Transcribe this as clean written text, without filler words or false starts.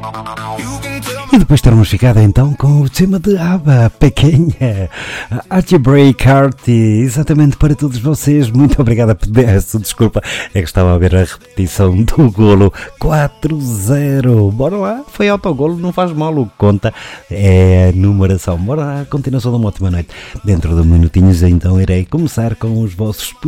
E depois termos ficado então com o tema de ABBA, Pequena, Heartbreak Heart, exatamente para todos vocês. Muito obrigado, peço desculpa, é que estava a ver a repetição do golo 4-0. Bora lá, foi autogolo, não faz mal, o que conta é a numeração. Bora lá, continuação de uma ótima noite. Dentro de minutinhos então irei começar com os vossos